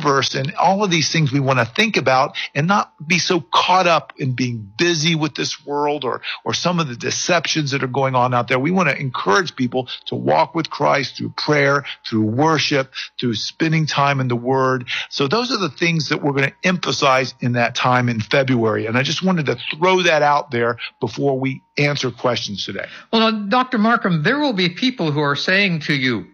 universe and all of these things we want to think about and not be so caught up in being busy with this world or some of the deceptions that are going on out there. We want to encourage people to walk with Christ through prayer, through worship, through spending time in the Word. So those are the things that we're going to emphasize in that time in February. And I just wanted to throw that out there before we answer questions today. Well, now, Dr. Markham, there will be people who are saying to you,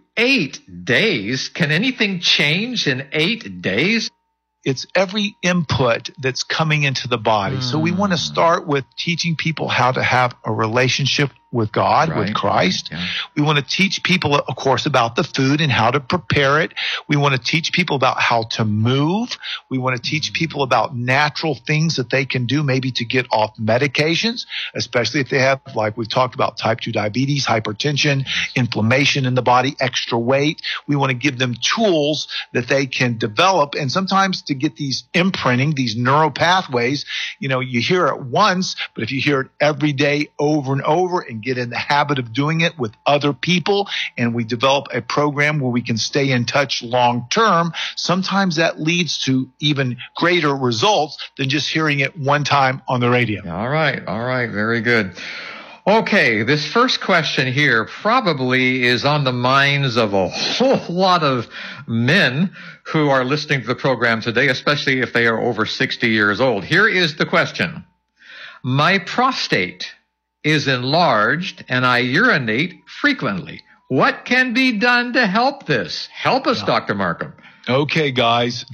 8 days? Can anything change in 8 days? It's every input that's coming into the body. So we want to start with teaching people how to have a relationship with God, with Christ. Yeah. We want to teach people, of course, about the food and how to prepare it. We want to teach people about how to move. We want to teach people about natural things that they can do, maybe to get off medications, especially if they have, like we've talked about, type 2 diabetes, hypertension, inflammation in the body, extra weight. We want to give them tools that they can develop. And sometimes to get these imprinting, these neural pathways, you hear it once, but if you hear it every day over and over and get in the habit of doing it with other people, and we develop a program where we can stay in touch long term, sometimes that leads to even greater results than just hearing it one time on the radio. All right. Very good. Okay, this first question here probably is on the minds of a whole lot of men who are listening to the program today, especially if they are over 60 years old. Here is the question. My prostate is enlarged and I urinate frequently. What can be done to help this? Help us, Dr. Markham. Okay, guys.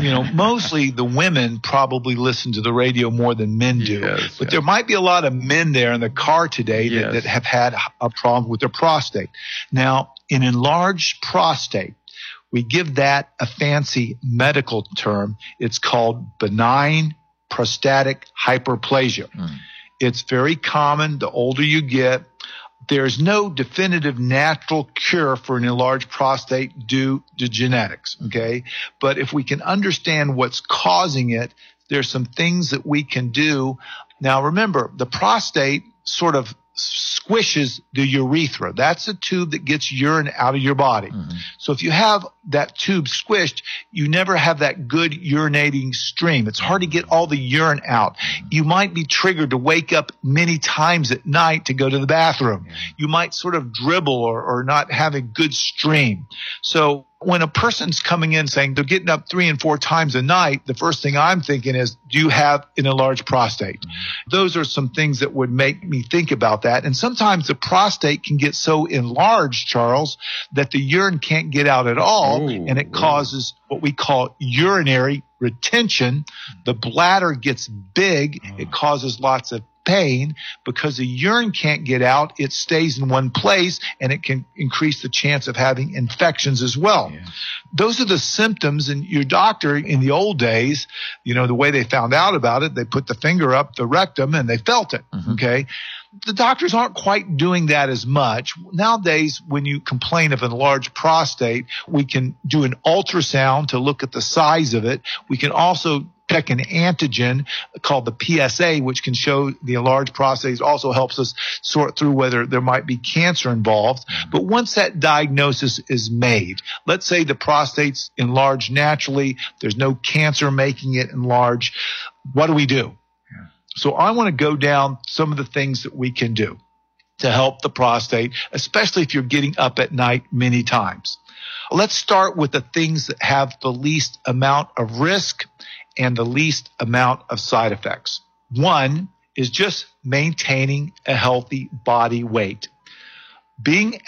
Mostly the women probably listen to the radio more than men do. But there might be a lot of men there in the car today that have had a problem with their prostate. Now, an enlarged prostate, we give that a fancy medical term. It's called benign prostatic hyperplasia. It's very common the older you get. There's no definitive natural cure for an enlarged prostate due to genetics, okay? But if we can understand what's causing it, there's some things that we can do. Now, remember, the prostate sort of squishes the urethra. That's a tube that gets urine out of your body. So if you have that tube squished, you never have that good urinating stream. It's hard to get all the urine out. You might be triggered to wake up many times at night to go to the bathroom. You might sort of dribble or not have a good stream. So when a person's coming in saying they're getting up 3 and 4 times a night, the first thing I'm thinking is, do you have an enlarged prostate? Those are some things that would make me think about that. And sometimes the prostate can get so enlarged, Charles, that the urine can't get out at all, and it causes what we call urinary retention. The bladder gets big. It causes lots of pain because the urine can't get out. It stays in one place, and it can increase the chance of having infections as well. Those are the symptoms. And your doctor in the old days, the way they found out about it, they put the finger up the rectum and they felt it. Okay. The doctors aren't quite doing that as much. Nowadays, when you complain of an enlarged prostate, we can do an ultrasound to look at the size of it. We can also check an antigen called the PSA, which can show the enlarged prostate. It also helps us sort through whether there might be cancer involved. But once that diagnosis is made, let's say the prostate's enlarged naturally, there's no cancer making it enlarged, what do? So I want to go down some of the things that we can do to help the prostate, especially if you're getting up at night many times. Let's start with the things that have the least amount of risk and the least amount of side effects. One is just maintaining a healthy body weight. Having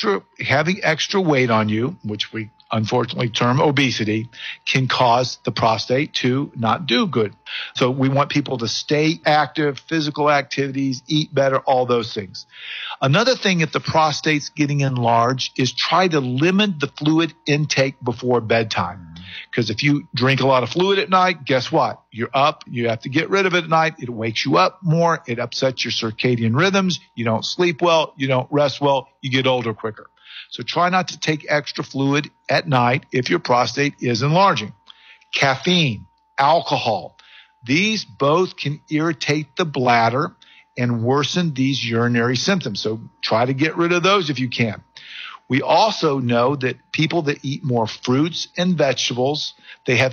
extra weight on you, which we unfortunately term obesity, can cause the prostate to not do good. So we want people to stay active, physical activities, eat better, all those things. Another thing, if the prostate's getting enlarged, is try to limit the fluid intake before bedtime. Because if you drink a lot of fluid at night, guess what? You're up. You have to get rid of it at night. It wakes you up more. It upsets your circadian rhythms. You don't sleep well. You don't rest well. You get older quicker. So try not to take extra fluid at night if your prostate is enlarging. Caffeine, alcohol, these both can irritate the bladder and worsen these urinary symptoms. So try to get rid of those if you can. We also know that people that eat more fruits and vegetables, they have